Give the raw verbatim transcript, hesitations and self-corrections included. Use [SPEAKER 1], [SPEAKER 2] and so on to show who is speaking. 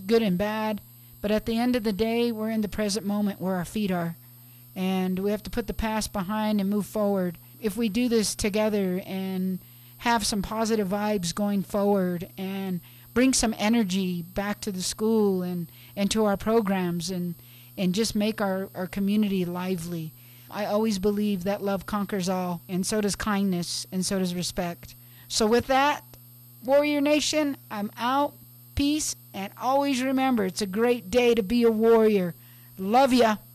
[SPEAKER 1] good and bad. But at the end of the day, we're in the present moment where our feet are. And we have to put the past behind and move forward. If we do this together and have some positive vibes going forward and bring some energy back to the school and, and to our programs and, and just make our, our community lively. I always believe that love conquers all, and so does kindness, and so does respect. So with that, Warrior Nation, I'm out. Peace, and always remember, it's a great day to be a warrior. Love ya.